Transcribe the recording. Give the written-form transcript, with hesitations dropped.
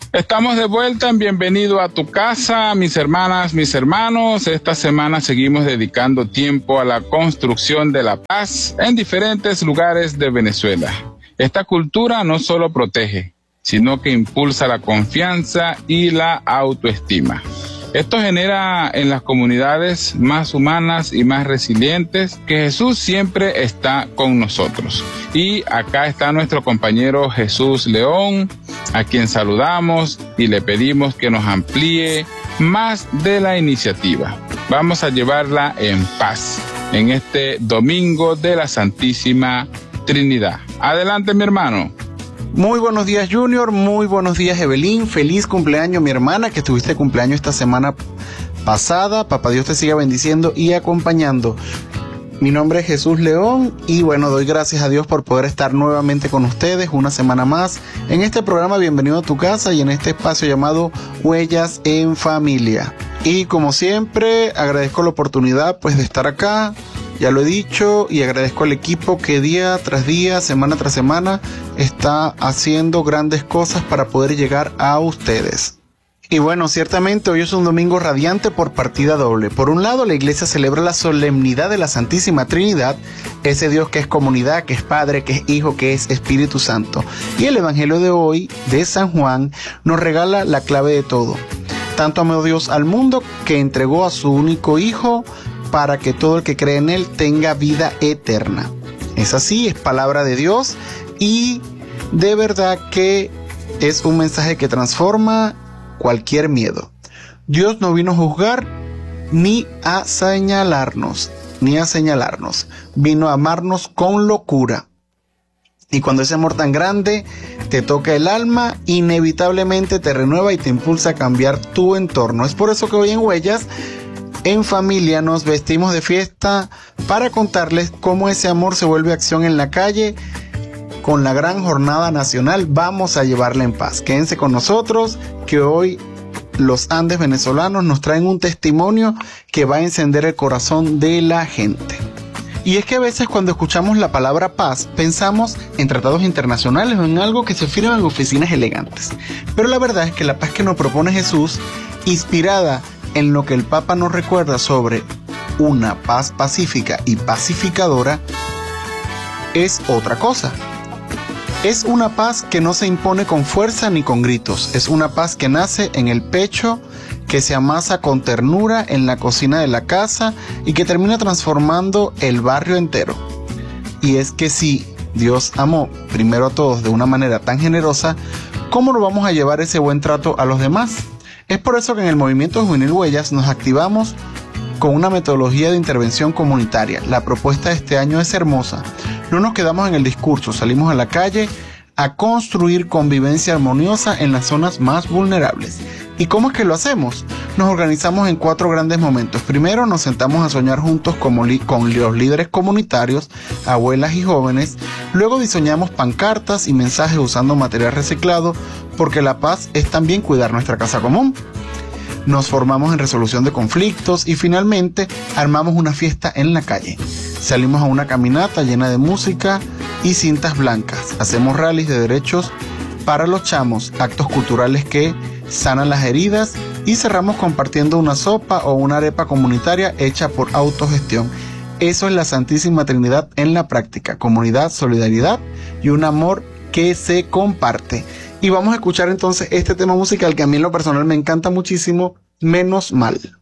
Estamos de vuelta en Bienvenido a tu casa, mis hermanas, mis hermanos. Esta semana seguimos dedicando tiempo a la construcción de la paz en diferentes lugares de Venezuela. Esta cultura no solo protege, sino que impulsa la confianza y la autoestima. Esto genera en las comunidades más humanas y más resilientes que Jesús siempre está con nosotros. Y acá está nuestro compañero Jesús León, a quien saludamos y le pedimos que nos amplíe más de la iniciativa. Vamos a llevarla en paz en este domingo de la Santísima Trinidad. Adelante, mi hermano. Muy buenos días, Junior. Muy buenos días, Evelyn. Feliz cumpleaños, mi hermana, que tuviste cumpleaños esta semana pasada. Papá Dios te siga bendiciendo y acompañando. Mi nombre es Jesús León y bueno, doy gracias a Dios por poder estar nuevamente con ustedes una semana más en este programa Bienvenido a tu casa y en este espacio llamado Huellas en Familia. Y como siempre, agradezco la oportunidad de estar acá. Ya lo he dicho y agradezco al equipo que día tras día, semana tras semana, está haciendo grandes cosas para poder llegar a ustedes. Y bueno, ciertamente hoy es un domingo radiante por partida doble. Por un lado, la iglesia celebra la solemnidad de la Santísima Trinidad, ese Dios que es comunidad, que es Padre, que es Hijo, que es Espíritu Santo. Y el Evangelio de hoy, de San Juan, nos regala la clave de todo. Tanto amó Dios al mundo que entregó a su único Hijo, para que todo el que cree en Él tenga vida eterna. Es así, es palabra de Dios y de verdad que es un mensaje que transforma cualquier miedo. Dios no vino a juzgar ni a señalarnos, vino a amarnos con locura. Y cuando ese amor tan grande te toca el alma, inevitablemente te renueva y te impulsa a cambiar tu entorno. Es por eso que hoy en Huellas en Familia nos vestimos de fiesta para contarles cómo ese amor se vuelve acción en la calle. Con la gran jornada nacional vamos a llevarla en paz. Quédense con nosotros que hoy los Andes venezolanos nos traen un testimonio que va a encender el corazón de la gente. Y es que a veces cuando escuchamos la palabra paz pensamos en tratados internacionales o en algo que se firma en oficinas elegantes. Pero la verdad es que la paz que nos propone Jesús, inspirada en lo que el Papa nos recuerda sobre una paz pacífica y pacificadora, es otra cosa. Es una paz que no se impone con fuerza ni con gritos. Es una paz que nace en el pecho, que se amasa con ternura en la cocina de la casa y que termina transformando el barrio entero. Y es que si Dios amó primero a todos de una manera tan generosa, ¿cómo no vamos a llevar ese buen trato a los demás? Es por eso que en el Movimiento Juvenil Huellas nos activamos con una metodología de intervención comunitaria. La propuesta de este año es hermosa. No nos quedamos en el discurso, salimos a la calle a construir convivencia armoniosa en las zonas más vulnerables. ¿Y cómo es que lo hacemos? Nos organizamos en 4 grandes momentos. Primero nos sentamos a soñar juntos con los líderes comunitarios, abuelas y jóvenes. Luego diseñamos pancartas y mensajes usando material reciclado, porque la paz es también cuidar nuestra casa común. Nos formamos en resolución de conflictos y finalmente armamos una fiesta en la calle. Salimos a una caminata llena de música y cintas blancas. Hacemos rallies de derechos para los chamos, actos culturales que sanan las heridas y cerramos compartiendo una sopa o una arepa comunitaria hecha por autogestión. Eso es la Santísima Trinidad en la práctica: comunidad, solidaridad y un amor que se comparte. Y vamos a escuchar entonces este tema musical que a mí en lo personal me encanta muchísimo, Menos Mal.